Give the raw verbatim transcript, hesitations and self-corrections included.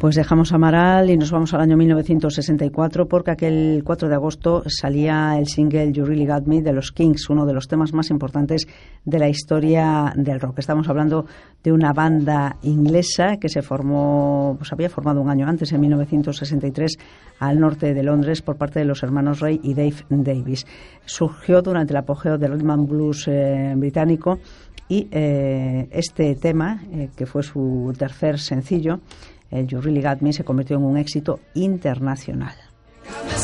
Pues dejamos Amaral y nos vamos al año mil novecientos sesenta y cuatro, porque aquel cuatro de agosto salía el single You Really Got Me de los Kings, uno de los temas más importantes de la historia del rock. Estamos hablando de una banda inglesa que se formó, pues había formado un año antes, en mil novecientos sesenta y tres, al norte de Londres por parte de los hermanos Ray y Dave Davis. Surgió durante el apogeo del rhythm and blues eh, británico y eh, este tema, eh, que fue su tercer sencillo, el You Really Got Me, se convirtió en un éxito internacional.